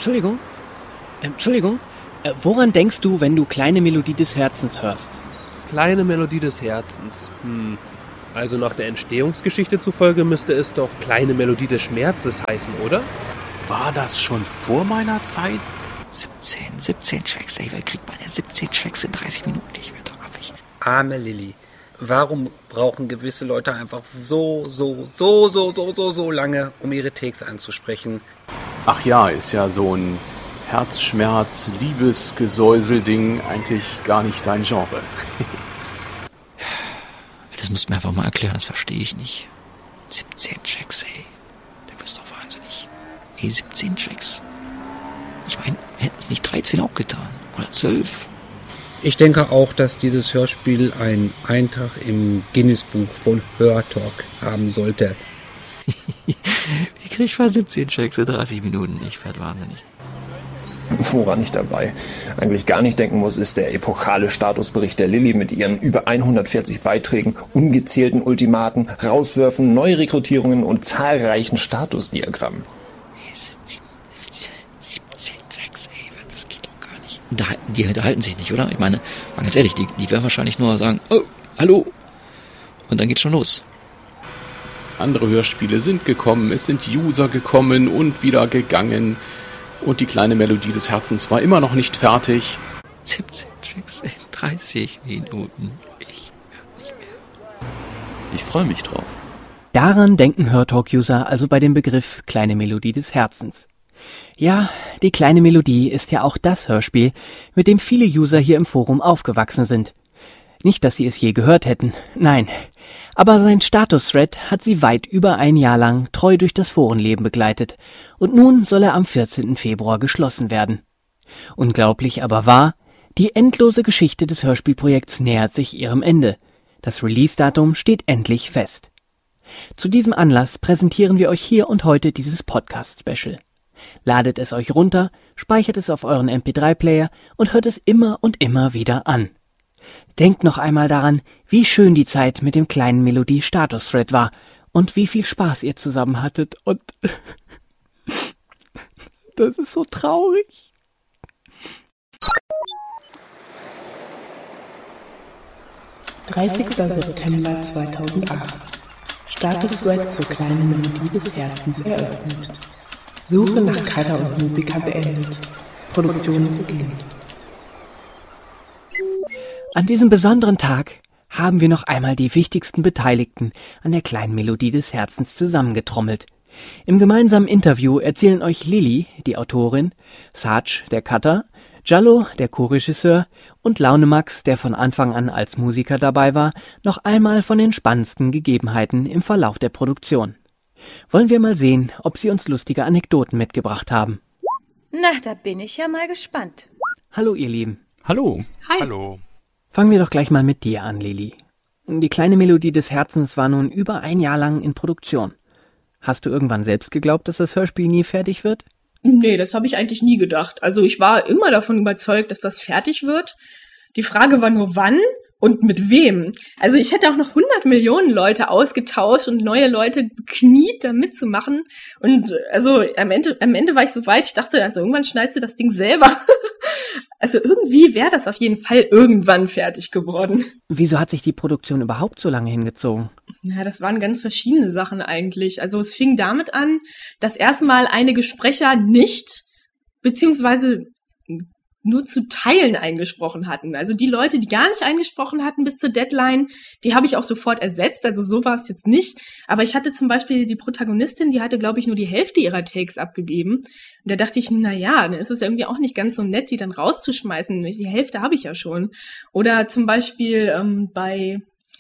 Entschuldigung. Woran denkst du, wenn du Kleine Melodie des Herzens hörst? Kleine Melodie des Herzens. Also nach der Entstehungsgeschichte zufolge müsste es doch Kleine Melodie des Schmerzes heißen, oder? War das schon vor meiner Zeit? 17 Tracks, ey, wer kriegt man denn 17 Tracks in 30 Minuten? Ich werde doch affig. Arme Lilly. Warum brauchen gewisse Leute einfach so lange, um ihre Takes anzusprechen? Ach ja, ist ja so ein Herzschmerz, Liebesgesäusel-Ding eigentlich gar nicht dein Genre. Das musst du mir einfach mal erklären, das verstehe ich nicht. 17 Tracks, ey. Da bist du doch wahnsinnig. Ey, 17 Tracks. Ich meine, hätten es nicht 13 auch getan. Oder 12. Ich denke auch, dass dieses Hörspiel einen Eintrag im Guinness-Buch von Hörtalk haben sollte. Wie krieg ich mal 17 Tracks in 30 Minuten? Ich werde wahnsinnig. Woran ich dabei eigentlich gar nicht denken muss, ist der epochale Statusbericht der Lilly mit ihren über 140 Beiträgen, ungezählten Ultimaten, Rauswürfen, Neurekrutierungen und zahlreichen Statusdiagrammen. 17 Tracks, ey, das geht doch gar nicht. Die unterhalten sich nicht, oder? Ich meine, mal ganz ehrlich, die werden wahrscheinlich nur sagen, oh, hallo. Und dann geht's schon los. Andere Hörspiele sind gekommen, es sind User gekommen und wieder gegangen. Und die Kleine Melodie des Herzens war immer noch nicht fertig. 17 Tracks in 30 Minuten. Ich werde nicht mehr. Ich freue mich drauf. Daran denken Hörtalk-User also bei dem Begriff Kleine Melodie des Herzens. Ja, die Kleine Melodie ist ja auch das Hörspiel, mit dem viele User hier im Forum aufgewachsen sind. Nicht, dass sie es je gehört hätten, nein. Aber sein Status-Thread hat sie weit über ein Jahr lang treu durch das Forenleben begleitet. Und nun soll er am 14. Februar geschlossen werden. Unglaublich aber wahr, die endlose Geschichte des Hörspielprojekts nähert sich ihrem Ende. Das Release-Datum steht endlich fest. Zu diesem Anlass präsentieren wir euch hier und heute dieses Podcast-Special. Ladet es euch runter, speichert es auf euren MP3-Player und hört es immer und immer wieder an. Denkt noch einmal daran, wie schön die Zeit mit dem Kleinen Melodie-Status-Thread war und wie viel Spaß ihr zusammen hattet und das ist so traurig. September 2008. Status-Thread zur Kleinen Melodie des Herzens eröffnet. Suche nach Cutter und Musiker beendet. Produktion beginnt. An diesem besonderen Tag haben wir noch einmal die wichtigsten Beteiligten an der Kleinen Melodie des Herzens zusammengetrommelt. Im gemeinsamen Interview erzählen euch Lilly, die Autorin, Sarge, der Cutter, Giallo, der Co-Regisseur und Launemax, der von Anfang an als Musiker dabei war, noch einmal von den spannendsten Gegebenheiten im Verlauf der Produktion. Wollen wir mal sehen, ob sie uns lustige Anekdoten mitgebracht haben. Na, da bin ich ja mal gespannt. Hallo ihr Lieben. Hallo. Hi. Hallo. Fangen wir doch gleich mal mit dir an, Lilly. Die Kleine Melodie des Herzens war nun über ein Jahr lang in Produktion. Hast du irgendwann selbst geglaubt, dass das Hörspiel nie fertig wird? Nee, das habe ich eigentlich nie gedacht. Also ich war immer davon überzeugt, dass das fertig wird. Die Frage war nur, wann und mit wem. Also ich hätte auch noch 100 Millionen Leute ausgetauscht und neue Leute bekniet, da mitzumachen. Und also am Ende war ich so weit, ich dachte, also irgendwann schneidest du das Ding selber. Also irgendwie wäre das auf jeden Fall irgendwann fertig geworden. Wieso hat sich die Produktion überhaupt so lange hingezogen? Ja, das waren ganz verschiedene Sachen eigentlich. Also es fing damit an, dass erstmal einige Sprecher nicht, beziehungsweise nur zu Teilen eingesprochen hatten. Also die Leute, die gar nicht eingesprochen hatten bis zur Deadline, die habe ich auch sofort ersetzt. Also so war es jetzt nicht. Aber ich hatte zum Beispiel die Protagonistin, die hatte, glaube ich, nur die Hälfte ihrer Takes abgegeben. Und da dachte ich, na ja, dann ist es irgendwie auch nicht ganz so nett, die dann rauszuschmeißen. Die Hälfte habe ich ja schon. Oder zum Beispiel bei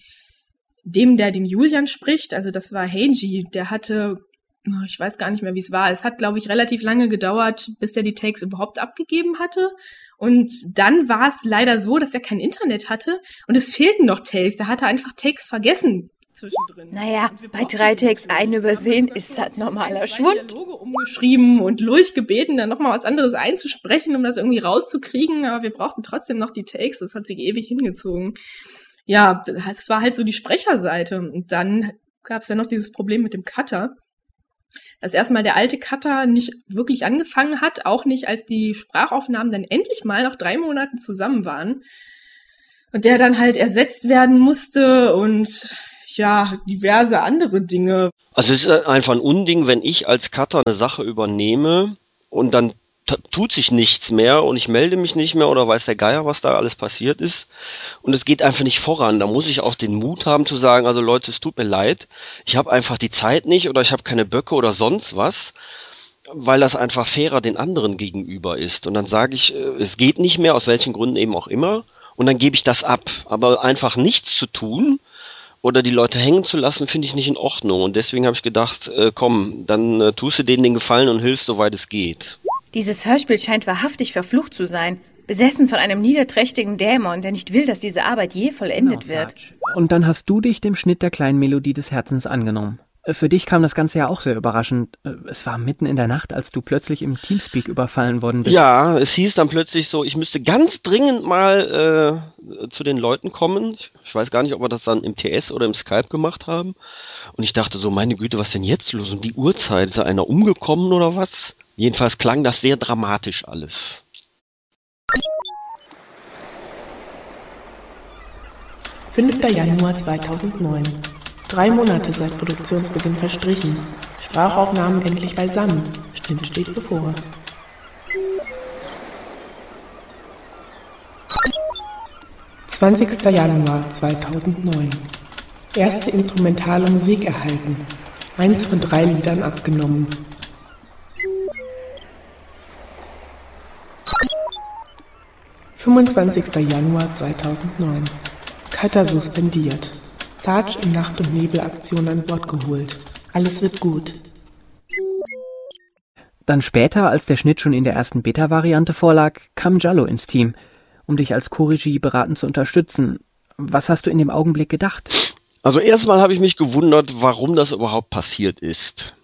dem, der den Julian spricht, also das war Heiji, der hatte, ich weiß gar nicht mehr, wie es war. Es hat, glaube ich, relativ lange gedauert, bis er die Takes überhaupt abgegeben hatte. Und dann war es leider so, dass er kein Internet hatte und es fehlten noch Takes. Da hat er einfach Takes vergessen zwischendrin. Naja, bei 3 Takes einen übersehen ist das normaler Schwund. Dialoge umgeschrieben und Lurch gebeten, dann nochmal was anderes einzusprechen, um das irgendwie rauszukriegen. Aber wir brauchten trotzdem noch die Takes. Das hat sich ewig hingezogen. Ja, das war halt so die Sprecherseite. Und dann gab es ja noch dieses Problem mit dem Cutter. dass erstmal der alte Cutter nicht wirklich angefangen hat, auch nicht, als die Sprachaufnahmen dann endlich mal nach 3 Monaten zusammen waren. Und der dann halt ersetzt werden musste und ja, diverse andere Dinge. Also es ist einfach ein Unding, wenn ich als Cutter eine Sache übernehme und dann tut sich nichts mehr und ich melde mich nicht mehr oder weiß der Geier, was da alles passiert ist. Und es geht einfach nicht voran. Da muss ich auch den Mut haben zu sagen, also Leute, es tut mir leid, ich habe einfach die Zeit nicht oder ich habe keine Böcke oder sonst was, weil das einfach fairer den anderen gegenüber ist. Und dann sage ich, es geht nicht mehr, aus welchen Gründen eben auch immer, und dann gebe ich das ab. Aber einfach nichts zu tun oder die Leute hängen zu lassen, finde ich nicht in Ordnung. Und deswegen habe ich gedacht, komm, dann tust du denen den Gefallen und hilfst, soweit es geht. Dieses Hörspiel scheint wahrhaftig verflucht zu sein. Besessen von einem niederträchtigen Dämon, der nicht will, dass diese Arbeit je vollendet wird. Und dann hast du dich dem Schnitt der kleinen Melodie des Herzens angenommen. Für dich kam das Ganze ja auch sehr überraschend. Es war mitten in der Nacht, als du plötzlich im Teamspeak überfallen worden bist. Ja, es hieß dann plötzlich so, ich müsste ganz dringend mal zu den Leuten kommen. Ich weiß gar nicht, ob wir das dann im TS oder im Skype gemacht haben. Und ich dachte so, meine Güte, was denn jetzt los? Um die Uhrzeit, ist da einer umgekommen oder was? Jedenfalls klang das sehr dramatisch alles. »5. Januar 2009. 3 Monate seit Produktionsbeginn verstrichen. Sprachaufnahmen endlich beisammen. Schnitt steht bevor.« 20. Januar 2009. Erste instrumentale Musik erhalten. 1 von 3 Liedern abgenommen. 25. Januar 2009. Cutter suspendiert. Sarge in Nacht- und Nebelaktion an Bord geholt. Alles wird gut. Dann später, als der Schnitt schon in der ersten Beta-Variante vorlag, kam Giallo ins Team, um dich als Co-Regie beratend zu unterstützen. Was hast du in dem Augenblick gedacht? Also erstmal habe ich mich gewundert, warum das überhaupt passiert ist.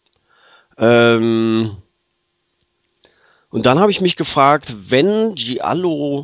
Und dann habe ich mich gefragt, wenn Giallo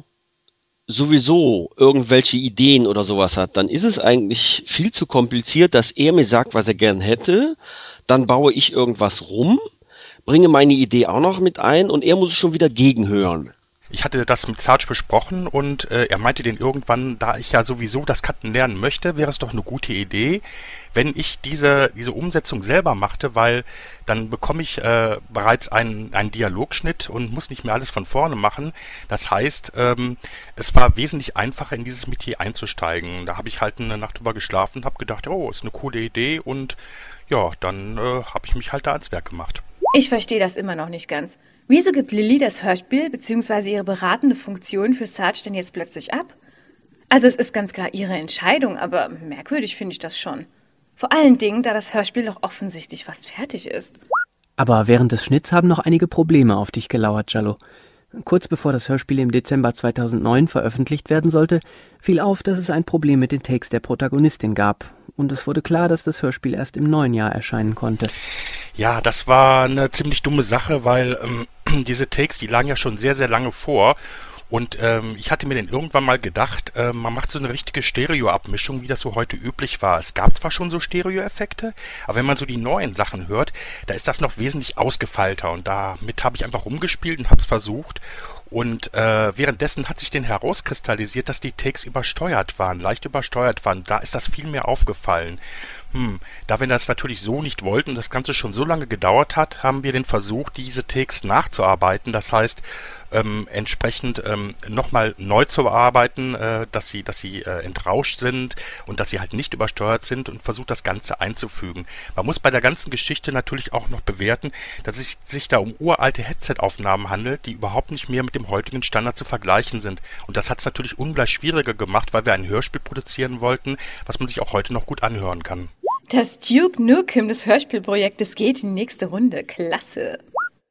sowieso irgendwelche Ideen oder sowas hat, dann ist es eigentlich viel zu kompliziert, dass er mir sagt, was er gern hätte, dann baue ich irgendwas rum, bringe meine Idee auch noch mit ein und er muss schon wieder gegenhören. Ich hatte das mit Sarge besprochen und er meinte den irgendwann, da ich ja sowieso das Cutten lernen möchte, wäre es doch eine gute Idee, wenn ich diese Umsetzung selber machte, weil dann bekomme ich bereits einen Dialogschnitt und muss nicht mehr alles von vorne machen. Das heißt, es war wesentlich einfacher, in dieses Metier einzusteigen. Da habe ich halt eine Nacht drüber geschlafen und habe gedacht, oh, ist eine coole Idee und ja, dann habe ich mich halt da ans Werk gemacht. Ich verstehe das immer noch nicht ganz. Wieso gibt Lilly das Hörspiel bzw. ihre beratende Funktion für Sarge denn jetzt plötzlich ab? Also es ist ganz klar ihre Entscheidung, aber merkwürdig finde ich das schon. Vor allen Dingen, da das Hörspiel doch offensichtlich fast fertig ist. Aber während des Schnitts haben noch einige Probleme auf dich gelauert, Giallo. Kurz bevor das Hörspiel im Dezember 2009 veröffentlicht werden sollte, fiel auf, dass es ein Problem mit den Takes der Protagonistin gab. Und es wurde klar, dass das Hörspiel erst im neuen Jahr erscheinen konnte. Ja, das war eine ziemlich dumme Sache, weil diese Takes, die lagen ja schon sehr, sehr lange vor. Und ich hatte mir dann irgendwann mal gedacht, man macht so eine richtige Stereo-Abmischung, wie das so heute üblich war. Es gab zwar schon so Stereo-Effekte, aber wenn man so die neuen Sachen hört, da ist das noch wesentlich ausgefeilter. Und damit habe ich einfach rumgespielt und habe es versucht. Und währenddessen hat sich dann herauskristallisiert, dass die Takes übersteuert waren, leicht übersteuert waren. Da ist das viel mehr aufgefallen. Da wir das natürlich so nicht wollten und das Ganze schon so lange gedauert hat, haben wir den Versuch, diese Takes nachzuarbeiten. Das heißt, entsprechend nochmal neu zu bearbeiten, dass sie entrauscht sind und dass sie halt nicht übersteuert sind und versucht, das Ganze einzufügen. Man muss bei der ganzen Geschichte natürlich auch noch bewerten, dass es sich da um uralte Headset-Aufnahmen handelt, die überhaupt nicht mehr mit dem heutigen Standard zu vergleichen sind. Und das hat es natürlich ungleich schwieriger gemacht, weil wir ein Hörspiel produzieren wollten, was man sich auch heute noch gut anhören kann. Das Duke Nukem des Hörspielprojektes geht in die nächste Runde. Klasse.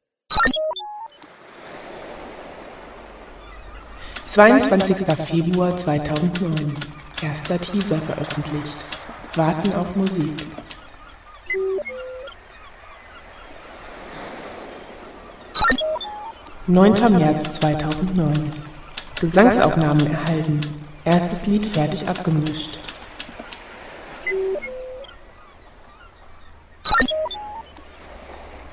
22. Februar 2009. Erster Teaser veröffentlicht. Warten auf Musik. 9. März 2009. Gesangsaufnahmen erhalten. Erstes Lied fertig abgemischt.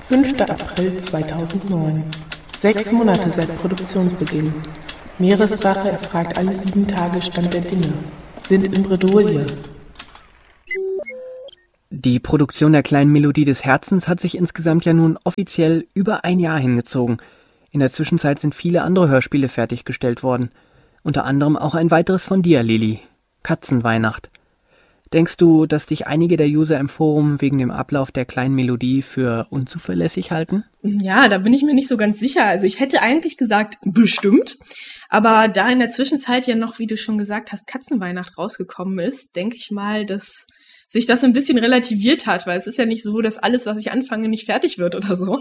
5. April 2009. 6 Monate seit Produktionsbeginn. Meeresdrache erfragt alle 7 Tage Stand der Dinge. Sind in Bredouille. Die Produktion der kleinen Melodie des Herzens hat sich insgesamt ja nun offiziell über ein Jahr hingezogen. In der Zwischenzeit sind viele andere Hörspiele fertiggestellt worden. Unter anderem auch ein weiteres von dir, Lilly. Katzenweihnacht. Denkst du, dass dich einige der User im Forum wegen dem Ablauf der kleinen Melodie für unzuverlässig halten? Ja, da bin ich mir nicht so ganz sicher. Also ich hätte eigentlich gesagt, bestimmt. Aber da in der Zwischenzeit ja noch, wie du schon gesagt hast, Katzenweihnacht rausgekommen ist, denke ich mal, dass sich das ein bisschen relativiert hat, weil es ist ja nicht so, dass alles, was ich anfange, nicht fertig wird oder so.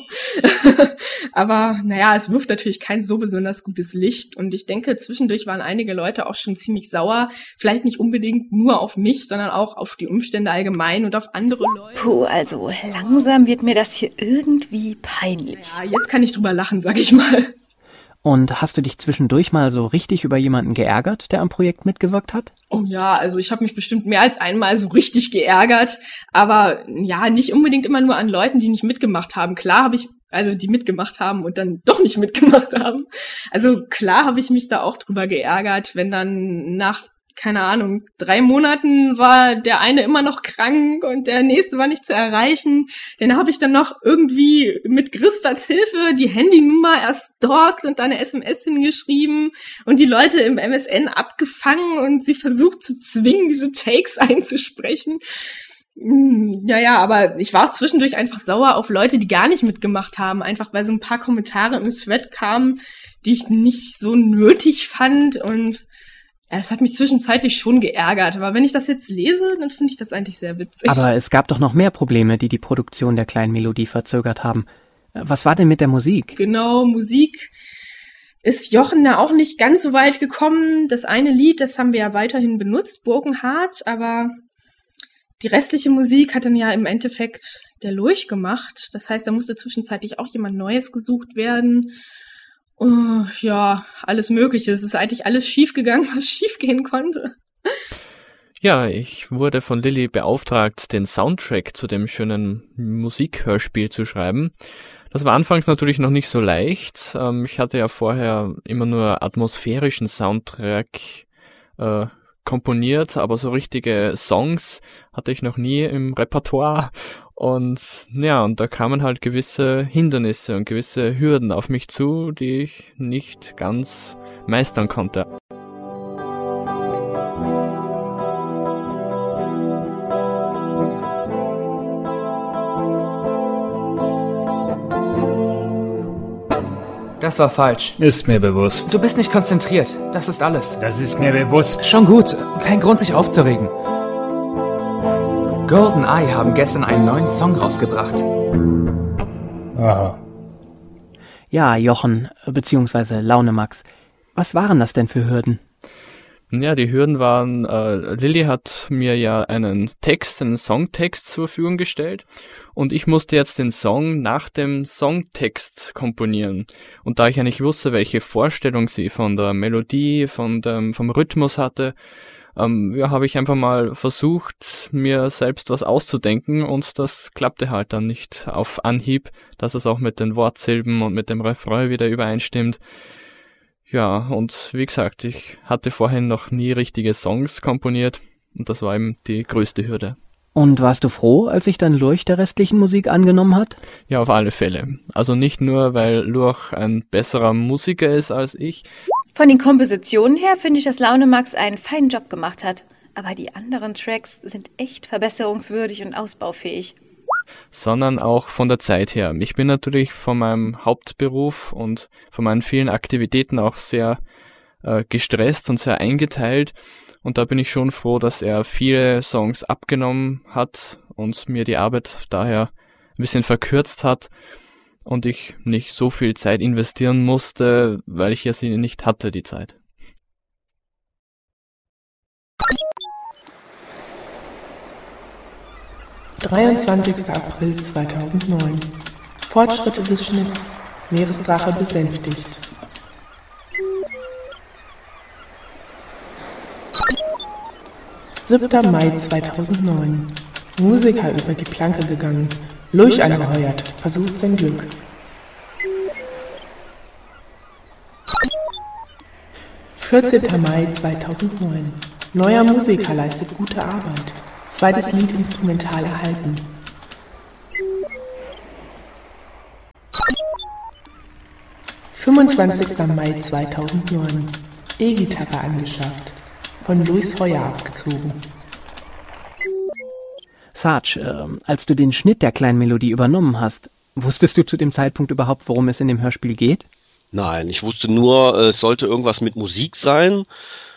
Aber naja, es wirft natürlich kein so besonders gutes Licht und ich denke, zwischendurch waren einige Leute auch schon ziemlich sauer, vielleicht nicht unbedingt nur auf mich, sondern auch auf die Umstände allgemein und auf andere Leute. Puh, also langsam wird mir das hier irgendwie peinlich. Ja, jetzt kann ich drüber lachen, sag ich mal. Und hast du dich zwischendurch mal so richtig über jemanden geärgert, der am Projekt mitgewirkt hat? Oh ja, also ich habe mich bestimmt mehr als einmal so richtig geärgert, aber ja, nicht unbedingt immer nur an Leuten, die nicht mitgemacht haben. Klar habe ich, also die mitgemacht haben und dann doch nicht mitgemacht haben. Also klar habe ich mich da auch drüber geärgert, wenn dann nach, keine Ahnung, 3 Monaten war der eine immer noch krank und der nächste war nicht zu erreichen. Dann habe ich dann noch irgendwie mit Grispers Hilfe die Handynummer erst stalkt und da eine SMS hingeschrieben und die Leute im MSN abgefangen und sie versucht zu zwingen, diese Takes einzusprechen. Ja, aber ich war auch zwischendurch einfach sauer auf Leute, die gar nicht mitgemacht haben, einfach weil so ein paar Kommentare im Thread kamen, die ich nicht so nötig fand und es hat mich zwischenzeitlich schon geärgert, aber wenn ich das jetzt lese, dann finde ich das eigentlich sehr witzig. Aber es gab doch noch mehr Probleme, die die Produktion der kleinen Melodie verzögert haben. Was war denn mit der Musik? Genau, Musik ist Jochen da auch nicht ganz so weit gekommen. Das eine Lied, das haben wir ja weiterhin benutzt, Burgenhardt, aber die restliche Musik hat dann ja im Endeffekt der Lurch gemacht. Das heißt, da musste zwischenzeitlich auch jemand Neues gesucht werden. Ja, alles Mögliche. Es ist eigentlich alles schiefgegangen, was schiefgehen konnte. Ja, ich wurde von Lilly beauftragt, den Soundtrack zu dem schönen Musikhörspiel zu schreiben. Das war anfangs natürlich noch nicht so leicht. Ich hatte ja vorher immer nur atmosphärischen Soundtrack komponiert, aber so richtige Songs hatte ich noch nie im Repertoire. Und ja, und da kamen halt gewisse Hindernisse und gewisse Hürden auf mich zu, die ich nicht ganz meistern konnte. Das war falsch. Ist mir bewusst. Du bist nicht konzentriert. Das ist alles. Das ist mir bewusst. Schon gut. Kein Grund, sich aufzuregen. GoldenEye haben gestern einen neuen Song rausgebracht. Aha. Ja, Jochen, beziehungsweise Launemax. Was waren das denn für Hürden? Ja, die Hürden waren, Lilly hat mir ja einen Songtext zur Verfügung gestellt und ich musste jetzt den Song nach dem Songtext komponieren. Und da ich ja nicht wusste, welche Vorstellung sie von der Melodie, vom Rhythmus hatte, habe ich einfach mal versucht, mir selbst was auszudenken und das klappte halt dann nicht auf Anhieb, dass es auch mit den Wortsilben und mit dem Refrain wieder übereinstimmt. Ja, und wie gesagt, ich hatte vorhin noch nie richtige Songs komponiert und das war eben die größte Hürde. Und warst du froh, als sich dann Lurch der restlichen Musik angenommen hat? Ja, auf alle Fälle. Also nicht nur, weil Lurch ein besserer Musiker ist als ich. Von den Kompositionen her finde ich, dass Launemax einen feinen Job gemacht hat. Aber die anderen Tracks sind echt verbesserungswürdig und ausbaufähig. Sondern auch von der Zeit her. Ich bin natürlich von meinem Hauptberuf und von meinen vielen Aktivitäten auch sehr gestresst und sehr eingeteilt. Und da bin ich schon froh, dass er viele Songs abgenommen hat und mir die Arbeit daher ein bisschen verkürzt hat und ich nicht so viel Zeit investieren musste, weil ich ja sie nicht hatte, die Zeit. / 23. April 2009. Fortschritte des Schnitts. Meeresdrache besänftigt. / 7. Mai 2009. Musiker über die Planke gegangen. Lurch angeheuert, versucht sein Glück. »14. Mai 2009. Neuer Musiker leistet gute Arbeit. Zweites Lied instrumental erhalten.« »25. Mai 2009. E-Gitarre angeschafft. Von Luis Heuer abgezogen.« Sarge, als du den Schnitt der kleinen Melodie übernommen hast, wusstest du zu dem Zeitpunkt überhaupt, worum es in dem Hörspiel geht? Nein, ich wusste nur, es sollte irgendwas mit Musik sein.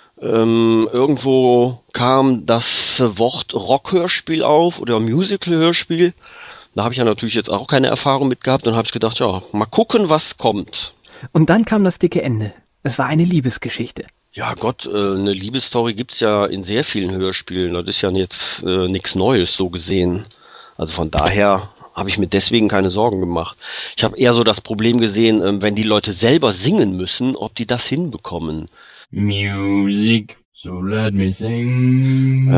Irgendwo kam das Wort Rock-Hörspiel auf oder Musical-Hörspiel. Da habe ich ja natürlich jetzt auch keine Erfahrung mit gehabt. Dann habe ich gedacht, ja, mal gucken, was kommt. Und dann kam das dicke Ende. Es war eine Liebesgeschichte. Ja Gott, eine Liebesstory gibt's ja in sehr vielen Hörspielen. Das ist ja jetzt nichts Neues so gesehen. Also von daher habe ich mir deswegen keine Sorgen gemacht. Ich habe eher so das Problem gesehen, wenn die Leute selber singen müssen, ob die das hinbekommen. Music, so let me sing.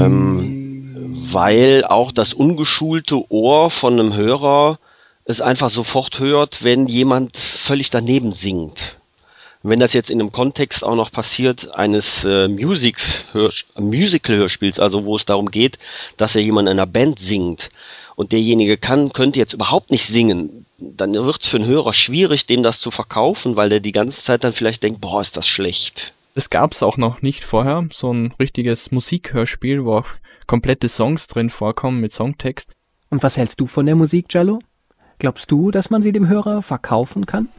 Weil auch das ungeschulte Ohr von einem Hörer es einfach sofort hört, wenn jemand völlig daneben singt. Wenn das jetzt in einem Kontext auch noch passiert, eines Musical-Hörspiels, also wo es darum geht, dass ja jemand in einer Band singt und derjenige könnte jetzt überhaupt nicht singen, dann wird es für einen Hörer schwierig, dem das zu verkaufen, weil der die ganze Zeit dann vielleicht denkt, boah, ist das schlecht. Es gab's auch noch nicht vorher, so ein richtiges Musikhörspiel, wo auch komplette Songs drin vorkommen mit Songtext. Und was hältst du von der Musik, Giallo? Glaubst du, dass man sie dem Hörer verkaufen kann?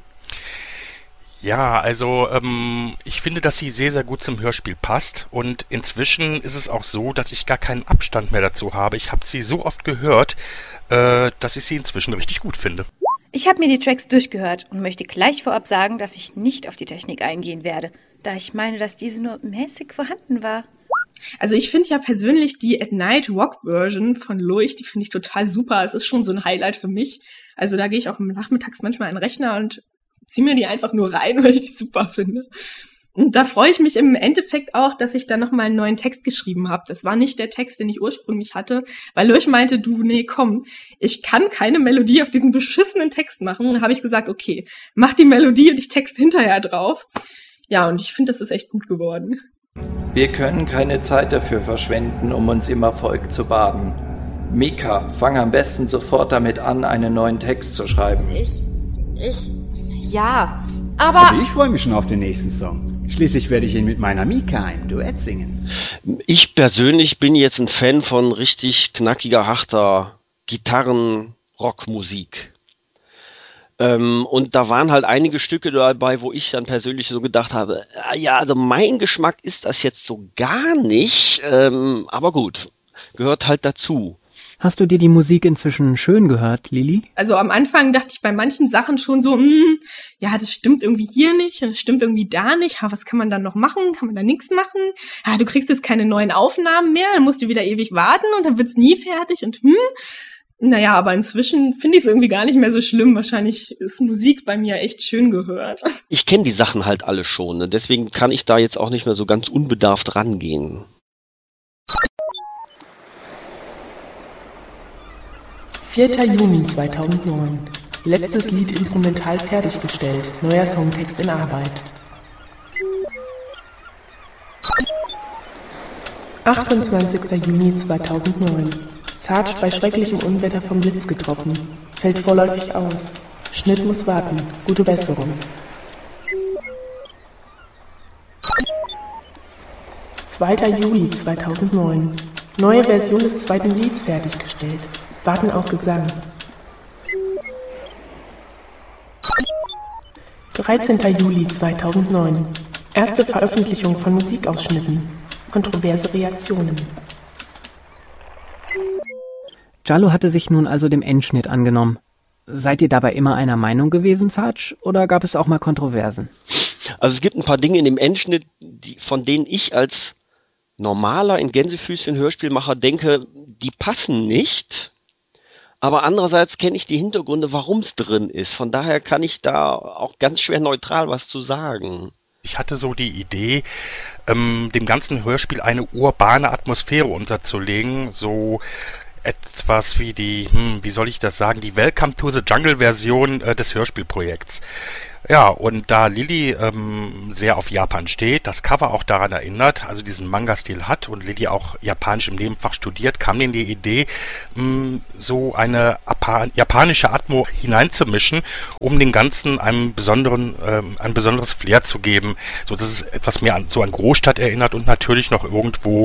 Ja, also ich finde, dass sie sehr, sehr gut zum Hörspiel passt und inzwischen ist es auch so, dass ich gar keinen Abstand mehr dazu habe. Ich habe sie so oft gehört, dass ich sie inzwischen richtig gut finde. Ich habe mir die Tracks durchgehört und möchte gleich vorab sagen, dass ich nicht auf die Technik eingehen werde, da ich meine, dass diese nur mäßig vorhanden war. Also ich finde ja persönlich die At Night Rock Version von Lurch, die finde ich total super. Es ist schon so ein Highlight für mich. Also da gehe ich auch nachmittags manchmal an den Rechner und ziehe mir die einfach nur rein, weil ich die super finde. Und da freue ich mich im Endeffekt auch, dass ich da nochmal einen neuen Text geschrieben habe. Das war nicht der Text, den ich ursprünglich hatte, weil Lurch meinte, nee, komm, ich kann keine Melodie auf diesen beschissenen Text machen. Und dann habe ich gesagt, okay, mach die Melodie und ich texte hinterher drauf. Ja, und ich finde, das ist echt gut geworden. Wir können keine Zeit dafür verschwenden, um uns im Erfolg zu baden. Mika, fang am besten sofort damit an, einen neuen Text zu schreiben. Ja, aber... Also ich freue mich schon auf den nächsten Song. Schließlich werde ich ihn mit meiner Mika im Duett singen. Ich persönlich bin jetzt ein Fan von richtig knackiger, harter Gitarren-Rockmusik. Und da waren halt einige Stücke dabei, wo ich dann persönlich so gedacht habe, ja, also mein Geschmack ist das jetzt so gar nicht, aber gut, gehört halt dazu. Hast du dir die Musik inzwischen schön gehört, Lili? Also am Anfang dachte ich bei manchen Sachen schon so, ja, das stimmt irgendwie hier nicht und das stimmt irgendwie da nicht. Was kann man dann noch machen? Kann man da nichts machen? Ja, du kriegst jetzt keine neuen Aufnahmen mehr, dann musst du wieder ewig warten und dann wird's nie fertig und Naja, aber inzwischen finde ich es irgendwie gar nicht mehr so schlimm. Wahrscheinlich ist Musik bei mir echt schön gehört. Ich kenne die Sachen halt alle schon, ne? Deswegen kann ich da jetzt auch nicht mehr so ganz unbedarft rangehen. »4. Juni 2009. Letztes Lied instrumental fertiggestellt. Neuer Songtext in Arbeit.« 28. Juni 2009. Sarge bei schrecklichem Unwetter vom Blitz getroffen. Fällt vorläufig aus. Schnitt muss warten. Gute Besserung. 2. Juli 2009. Neue Version des zweiten Lieds fertiggestellt. Warten auf Gesang. 13. Juli 2009. Erste Veröffentlichung von Musikausschnitten. Kontroverse Reaktionen. Giallo hatte sich nun also dem Endschnitt angenommen. Seid ihr dabei immer einer Meinung gewesen, Sarge, oder gab es auch mal Kontroversen? Also es gibt ein paar Dinge in dem Endschnitt, von denen ich als normaler in Gänsefüßchen Hörspielmacher denke, die passen nicht. Aber andererseits kenne ich die Hintergründe, warum es drin ist. Von daher kann ich da auch ganz schwer neutral was zu sagen. Ich hatte so die Idee, dem ganzen Hörspiel eine urbane Atmosphäre unterzulegen, so etwas wie die, wie soll ich das sagen, die Welcome to the Jungle Version des Hörspielprojekts. Ja, und da Lilly sehr auf Japan steht, das Cover auch daran erinnert, also diesen Manga-Stil hat und Lilly auch Japanisch im Nebenfach studiert, kam denen die Idee, so eine japanische Atmo hineinzumischen, um den Ganzen ein besonderes Flair zu geben, so dass es etwas mehr an Großstadt erinnert und natürlich noch irgendwo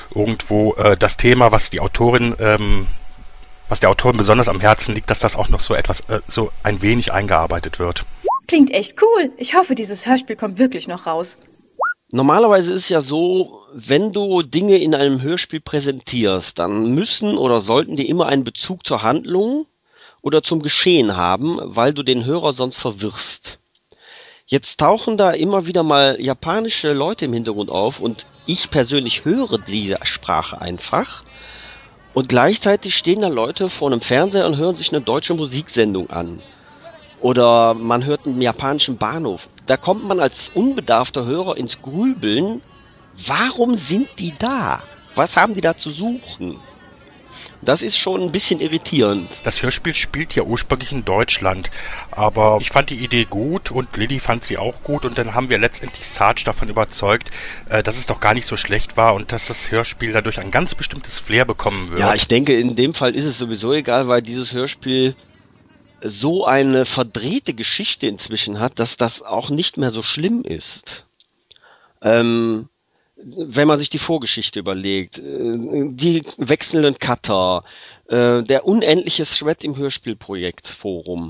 das Thema, was der Autorin besonders am Herzen liegt, dass das auch noch so etwas, so ein wenig eingearbeitet wird. Klingt echt cool. Ich hoffe, dieses Hörspiel kommt wirklich noch raus. Normalerweise ist es ja so, wenn du Dinge in einem Hörspiel präsentierst, dann müssen oder sollten die immer einen Bezug zur Handlung oder zum Geschehen haben, weil du den Hörer sonst verwirrst. Jetzt tauchen da immer wieder mal japanische Leute im Hintergrund auf und ich persönlich höre diese Sprache einfach. Und gleichzeitig stehen da Leute vor einem Fernseher und hören sich eine deutsche Musiksendung an. Oder man hört einen japanischen Bahnhof. Da kommt man als unbedarfter Hörer ins Grübeln. Warum sind die da? Was haben die da zu suchen? Das ist schon ein bisschen irritierend. Das Hörspiel spielt ja ursprünglich in Deutschland, aber ich fand die Idee gut und Lilly fand sie auch gut und dann haben wir letztendlich Sarge davon überzeugt, dass es doch gar nicht so schlecht war und dass das Hörspiel dadurch ein ganz bestimmtes Flair bekommen wird. Ja, ich denke, in dem Fall ist es sowieso egal, weil dieses Hörspiel so eine verdrehte Geschichte inzwischen hat, dass das auch nicht mehr so schlimm ist. Wenn man sich die Vorgeschichte überlegt, die wechselnden Cutter, der unendliche Thread im Hörspielprojektforum,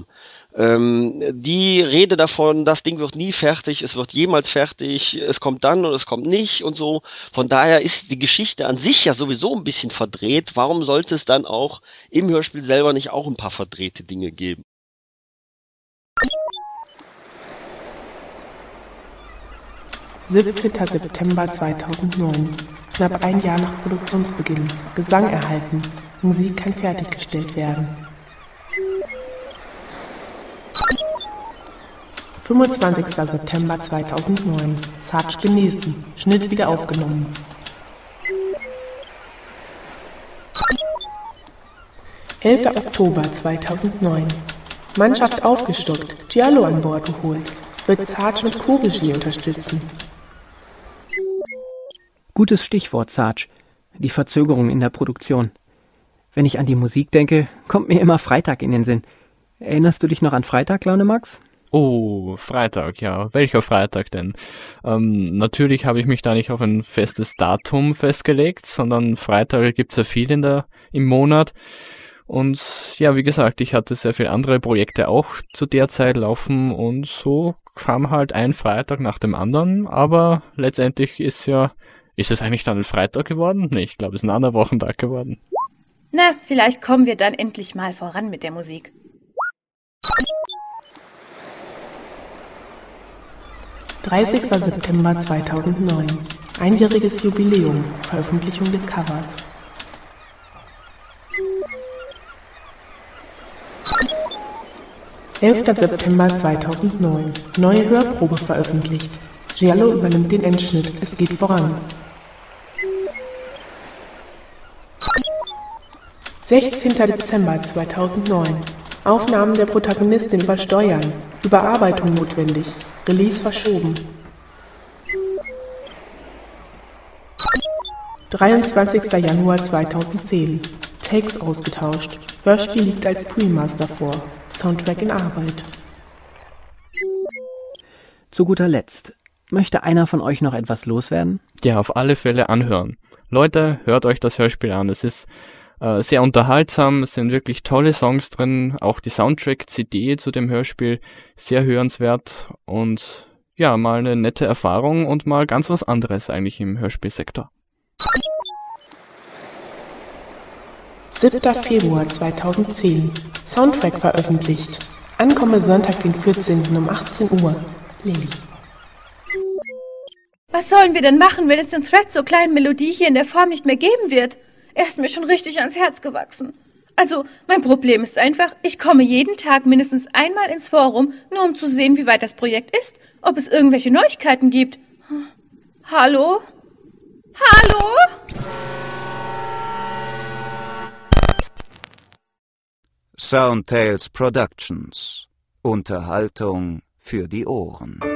die Rede davon, das Ding wird nie fertig, es wird jemals fertig, es kommt dann und es kommt nicht und so. Von daher ist die Geschichte an sich ja sowieso ein bisschen verdreht. Warum sollte es dann auch im Hörspiel selber nicht auch ein paar verdrehte Dinge geben? »17. September 2009. Knapp ein Jahr nach Produktionsbeginn. Gesang erhalten. Musik kann fertiggestellt werden. 25. September 2009. Sarge genesen. Schnitt wieder aufgenommen. 11. Oktober 2009. Mannschaft aufgestockt. Giallo an Bord geholt. Wird Sarge mit Co-Regie unterstützen. Gutes Stichwort, Sarge. Die Verzögerung in der Produktion. Wenn ich an die Musik denke, kommt mir immer Freitag in den Sinn. Erinnerst du dich noch an Freitag, Laune Max? Oh, Freitag, ja. Welcher Freitag denn? Natürlich habe ich mich da nicht auf ein festes Datum festgelegt, sondern Freitage gibt's ja viel im Monat. Und ja, wie gesagt, ich hatte sehr viele andere Projekte auch zu der Zeit laufen und so kam halt ein Freitag nach dem anderen, aber letztendlich ist es eigentlich dann ein Freitag geworden? Nee, ich glaube, es ist ein anderer Wochentag geworden. Na, vielleicht kommen wir dann endlich mal voran mit der Musik. »30. September 2009. Einjähriges Jubiläum. Veröffentlichung des Covers. 11. September 2009. Neue Hörprobe veröffentlicht. Giallo übernimmt den Endschnitt. Es geht voran. 16. Dezember 2009. Aufnahmen der Protagonistin übersteuern. Überarbeitung notwendig. Release verschoben. 23. Januar 2010. Takes ausgetauscht. Hörspiel liegt als Pre-Master vor. Soundtrack in Arbeit. Zu guter Letzt. Möchte einer von euch noch etwas loswerden? Ja, auf alle Fälle anhören. Leute, hört euch das Hörspiel an. Es ist sehr unterhaltsam, es sind wirklich tolle Songs drin. Auch die Soundtrack-CD zu dem Hörspiel sehr hörenswert. Und ja, mal eine nette Erfahrung und mal ganz was anderes eigentlich im Hörspielsektor. 7. Februar 2010. Soundtrack veröffentlicht. Ankomme Sonntag, den 14. um 18 Uhr. Lilly. Was sollen wir denn machen, wenn es den Thread zur kleinen Melodie hier in der Form nicht mehr geben wird? Er ist mir schon richtig ans Herz gewachsen. Also, mein Problem ist einfach, ich komme jeden Tag mindestens einmal ins Forum, nur um zu sehen, wie weit das Projekt ist, ob es irgendwelche Neuigkeiten gibt. Hallo? Hallo? Soundtales Productions. Unterhaltung für die Ohren.